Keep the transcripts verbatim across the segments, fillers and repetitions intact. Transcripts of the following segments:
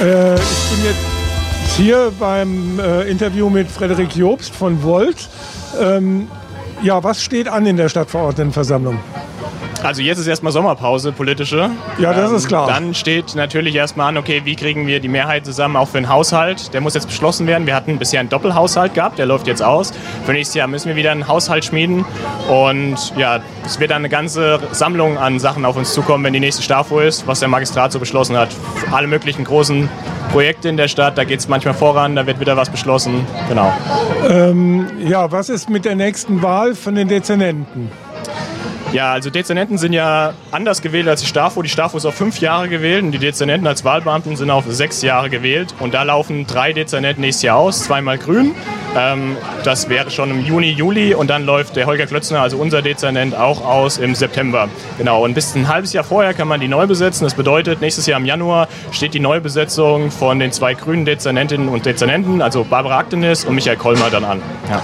Äh, ich bin jetzt hier beim äh, Interview mit Frederik Jobst von Volt. Ähm, ja, was steht an in der Stadtverordnetenversammlung? Also jetzt ist erstmal Sommerpause, politische. Ja, das ähm, ist klar. Dann steht natürlich erstmal an, okay, wie kriegen wir die Mehrheit zusammen, auch für den Haushalt. Der muss jetzt beschlossen werden. Wir hatten bisher einen Doppelhaushalt gehabt, der läuft jetzt aus. Für nächstes Jahr müssen wir wieder einen Haushalt schmieden. Und ja, es wird dann eine ganze Sammlung an Sachen auf uns zukommen, wenn die nächste STAFO ist, was der Magistrat so beschlossen hat. Alle möglichen großen Projekte in der Stadt, da geht es manchmal voran, da wird wieder was beschlossen. Genau. Ähm, ja, was ist mit der nächsten Wahl von den Dezernenten? Ja, also Dezernenten sind ja anders gewählt als die STAFO. Die STAFO ist auf fünf Jahre gewählt und die Dezernenten als Wahlbeamten sind auf sechs Jahre gewählt. Und da laufen drei Dezernenten nächstes Jahr aus, zweimal grün. Ähm, das wäre schon im Juni, Juli und dann läuft der Holger Klötzner, also unser Dezernent, auch aus im September. Genau, und bis ein halbes Jahr vorher kann man die neu besetzen. Das bedeutet, nächstes Jahr im Januar steht die Neubesetzung von den zwei grünen Dezernentinnen und Dezernenten, also Barbara Aktenis und Michael Kolmer, dann an. Ja.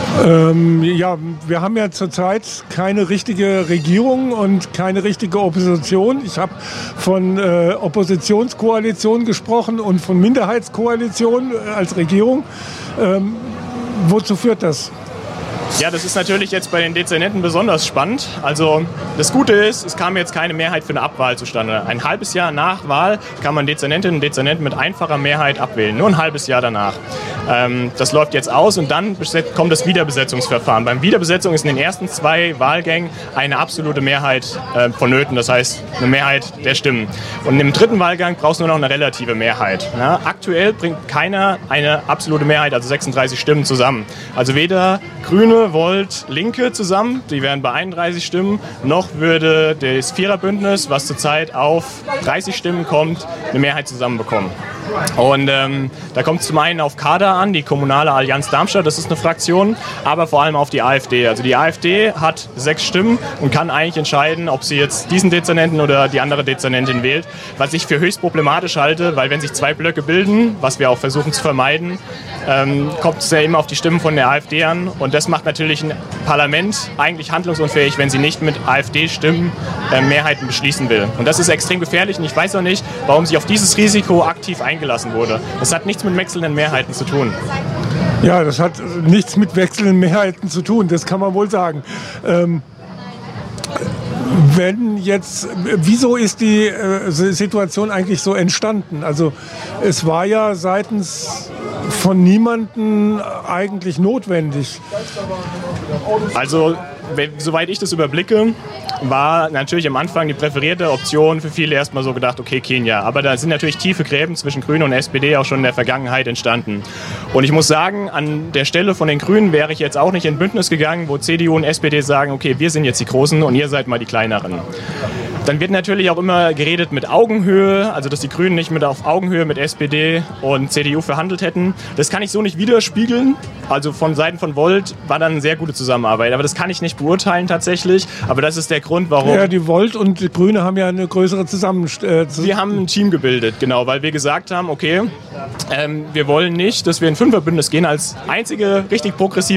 Ähm, ja, wir haben ja zurzeit keine richtige Regierung und keine richtige Opposition. Ich habe von äh, Oppositionskoalition gesprochen und von Minderheitskoalition äh, als Regierung. Ähm, wozu führt das? Ja, das ist natürlich jetzt bei den Dezernenten besonders spannend. Also das Gute ist, es kam jetzt keine Mehrheit für eine Abwahl zustande. Ein halbes Jahr nach Wahl kann man Dezernentinnen und Dezernenten mit einfacher Mehrheit abwählen. Nur ein halbes Jahr danach. Ähm, das läuft jetzt aus und dann kommt das Wiederbesetzungsverfahren. Beim Wiederbesetzung ist in den ersten zwei Wahlgängen eine absolute Mehrheit äh, vonnöten. Das heißt, eine Mehrheit der Stimmen. Und im dritten Wahlgang brauchst du nur noch eine relative Mehrheit. Ja, aktuell bringt keiner eine absolute Mehrheit, also sechsunddreißig Stimmen zusammen. Also weder Grüne, Volt, Linke zusammen, die wären bei einunddreißig Stimmen, noch würde das Viererbündnis, was zurzeit auf dreißig Stimmen kommt, eine Mehrheit zusammenbekommen. Und ähm, da kommt es zum einen auf Kader an, die Kommunale Allianz Darmstadt, das ist eine Fraktion, aber vor allem auf die AfD. Also die AfD hat sechs Stimmen und kann eigentlich entscheiden, ob sie jetzt diesen Dezernenten oder die andere Dezernentin wählt, was ich für höchst problematisch halte, weil wenn sich zwei Blöcke bilden, was wir auch versuchen zu vermeiden, ähm, kommt es ja immer auf die Stimmen von der AfD an und das macht natürlich ein Parlament eigentlich handlungsunfähig, wenn sie nicht mit AfD-Stimmen äh, Mehrheiten beschließen will. Und das ist extrem gefährlich und ich weiß auch nicht, warum sich auf dieses Risiko aktiv eingelassen wurde. Das hat nichts mit wechselnden Mehrheiten zu tun. Ja, das hat nichts mit wechselnden Mehrheiten zu tun, das kann man wohl sagen. Ähm Wenn jetzt, wieso ist die äh, Situation eigentlich so entstanden? Also es war ja seitens von niemandem eigentlich notwendig. Also, soweit ich das überblicke, war natürlich am Anfang die präferierte Option für viele erstmal so gedacht, okay, Kenia. Aber da sind natürlich tiefe Gräben zwischen Grünen und S P D auch schon in der Vergangenheit entstanden. Und ich muss sagen, an der Stelle von den Grünen wäre ich jetzt auch nicht in Bündnis gegangen, wo C D U und S P D sagen, okay, wir sind jetzt die Großen und ihr seid mal die Kleineren. Dann wird natürlich auch immer geredet mit Augenhöhe, also dass die Grünen nicht mit auf Augenhöhe mit S P D und C D U verhandelt hätten. Das kann ich so nicht widerspiegeln. Also von Seiten von Volt war dann eine sehr gute Zusammenarbeit, aber das kann ich nicht beurteilen tatsächlich. Aber das ist der Grund, warum... Ja, die Volt und die Grüne haben ja eine größere Zusammenstellung. Äh, wir haben ein Team gebildet, genau, weil wir gesagt haben, okay, ähm, wir wollen nicht, dass wir in Fünferbündnis gehen als einzige richtig progressive